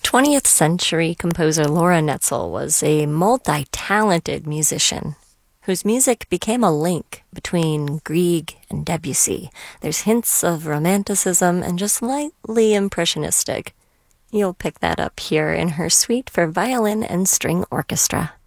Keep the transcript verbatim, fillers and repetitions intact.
twentieth century composer Laura Netzel was a multi-talented musician whose music became a link between Grieg and Debussy. There's hints of romanticism and just lightly impressionistic. You'll pick that up here in her suite for violin and string orchestra.